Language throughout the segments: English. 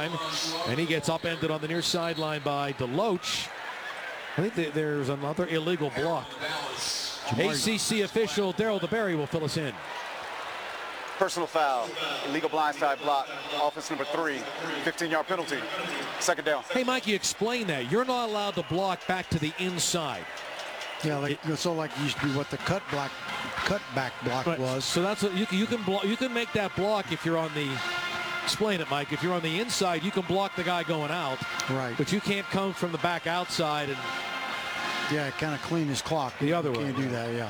time, and he gets upended on the near sideline by DeLoach. I think there's another illegal block. ACC official Darryl DeBerry will fill us in. Personal foul, illegal blindside block, offense number 3, 15-yard penalty, second down. Hey, Mikey, explain that. You're not allowed to block back to the inside. Yeah, like it used to be what the cutback block right. was. So that's what you can make that block if you're on the. Explain it, Mike. If you're on the inside, you can block the guy going out. Right. But you can't come from the back outside and. Yeah, kind of clean his clock. The other way. Can't do that. Yeah.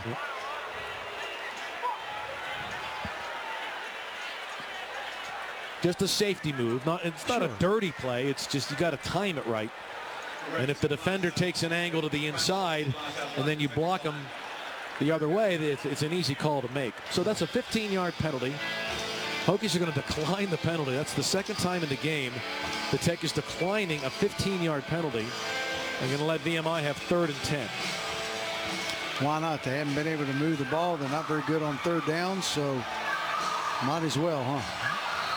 Just a safety move. It's not a dirty play. It's just you got to time it right. And if the defender takes an angle to the inside and then you block him the other way, it's an easy call to make. So that's a 15-yard penalty. Hokies are going to decline the penalty. That's the second time in the game the Tech is declining a 15-yard penalty. They're going to let VMI have 3rd and 10. Why not? They haven't been able to move the ball. They're not very good on 3rd down, so might as well, huh?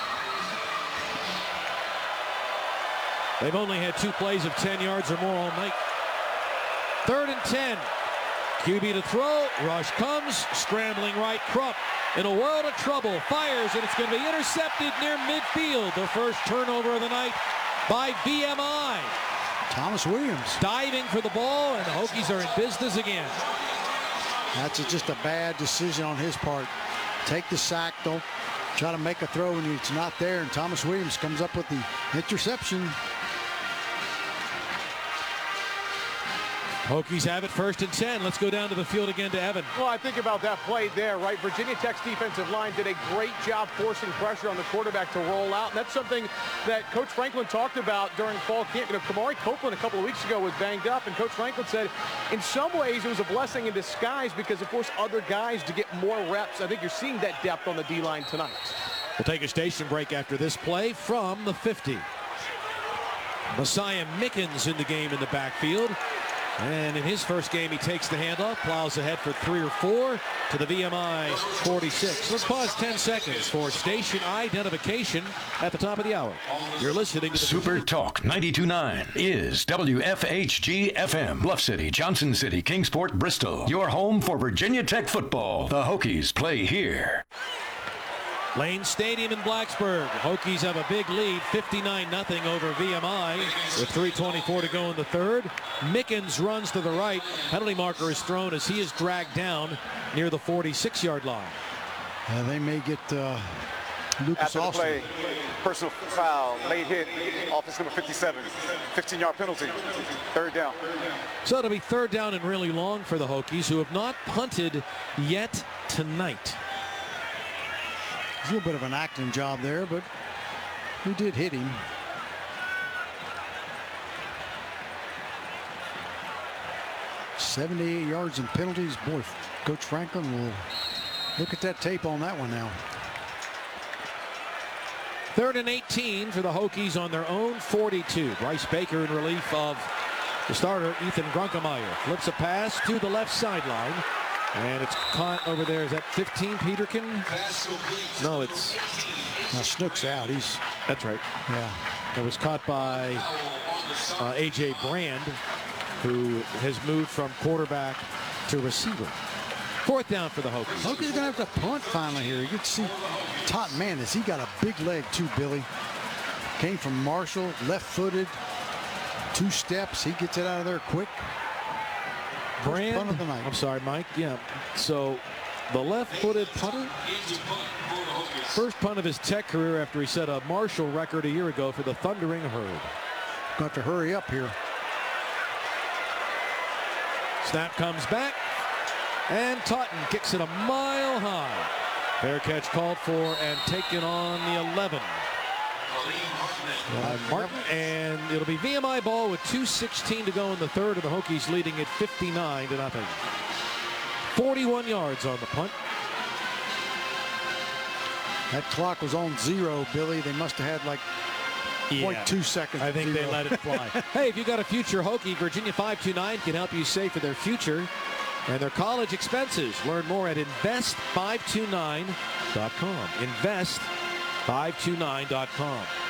They've only had 2 plays of 10 yards or more all night. 3rd and 10. QB to throw. Rush comes. Scrambling right. Krupp in a world of trouble. Fires, and it's going to be intercepted near midfield. The first turnover of the night by VMI. Thomas Williams. Diving for the ball, and the Hokies are in business again. That's just a bad decision on his part. Take the sack. Don't try to make a throw when it's not there. And Thomas Williams comes up with the interception. Hokies have it 1st and 10. Let's go down to the field again to Evan. Well, I think about that play there, right? Virginia Tech's defensive line did a great job forcing pressure on the quarterback to roll out. And that's something that Coach Franklin talked about during fall camp. You know, Kamari Copeland a couple of weeks ago was banged up, and Coach Franklin said in some ways it was a blessing in disguise because it forced other guys to get more reps. I think you're seeing that depth on the D-line tonight. We'll take a station break after this play from the 50. Messiah Mickens in the game in the backfield. And in his first game, he takes the handoff, plows ahead for 3 or 4 to the VMI 46. Let's pause 10 seconds for station identification at the top of the hour. You're listening to Super Talk 92.9 is WFHG FM. Bluff City, Johnson City, Kingsport, Bristol. Your home for Virginia Tech football. The Hokies play here. Lane Stadium in Blacksburg. Hokies have a big lead, 59-0 over VMI with 3:24 to go in the 3rd. Mickens runs to the right. Penalty marker is thrown as he is dragged down near the 46-yard line. They may get Lucas After the Austin. play, personal foul, late hit, offense number 57, 15-yard penalty, 3rd down. So it'll be 3rd down and really long for the Hokies, who have not punted yet tonight. A little bit of an acting job there, but who did hit him? $78 yards and penalties. Boy, Coach Franklin will look at that tape on that one now. 3rd and 18 for the Hokies on their own 42. Bryce Baker in relief of the starter, Ethan Grunkemeyer. Flips a pass to the left sideline. And it's caught over there. Is that 15, Peterkin? No, it's... Now Snook's out. That's right. Yeah. It was caught by A.J. Brand, who has moved from quarterback to receiver. 4th down for the Hokies. Hokies are going to have to punt finally here. You can see Totten, man, he got a big leg too, Billy. Came from Marshall, left-footed, 2 steps. He gets it out of there quick. Brand, punt of the night. I'm sorry, Mike. Yeah. So the left-footed punter, first punt of his Tech career after he set a Marshall record a year ago for the Thundering Herd. Got to hurry up here. Snap comes back, and Totten kicks it a mile high. Fair catch called for and taken on the 11. Martin, and it'll be VMI ball with 2:16 to go in the 3rd, and the Hokies leading it 59-0. 41 yards on the punt. That clock was on 0, Billy. They must have had like 0.2 seconds. I think they let it fly. Hey, if you got a future Hokie, Virginia 529 can help you save for their future and their college expenses. Learn more at invest529.com. Invest529.com.